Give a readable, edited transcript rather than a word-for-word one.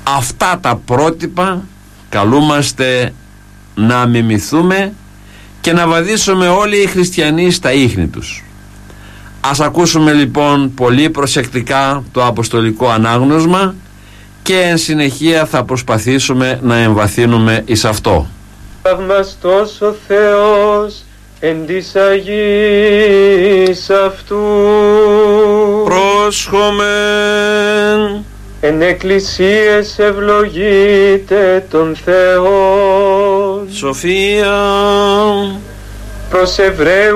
Αυτά τα πρότυπα καλούμαστε να μιμηθούμε και να βαδίσουμε όλοι οι χριστιανοί στα ίχνη τους. Ας ακούσουμε λοιπόν πολύ προσεκτικά το αποστολικό ανάγνωσμα και εν συνεχεία θα προσπαθήσουμε να εμβαθύνουμε εις αυτό. Θαυμαστός ο Θεός εν της Αγίας αυτού. Πρόσχομεν. Εν εκκλησίες ευλογείτε τον Θεό. Σοφία. Προς Εβραίους